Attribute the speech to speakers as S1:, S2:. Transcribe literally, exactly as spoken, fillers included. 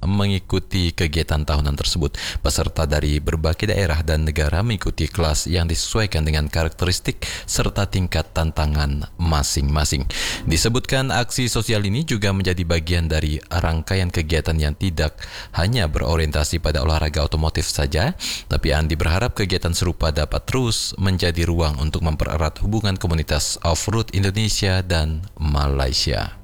S1: mengikuti kegiatan tahunan tersebut. Peserta dari berbagai daerah dan negara mengikuti kelas yang disesuaikan dengan karakteristik serta tingkat tantangan masing-masing. Disebutkan aksi sosial ini juga menjadi bagian dari rangkaian kegiatan yang tidak hanya berorientasi pada olahraga otomotif saja, tapi Andi berharap kegiatan serupa dapat terus menjadi ruang untuk mempererat hubungan komunitas off-road Indonesia dan Malaysia.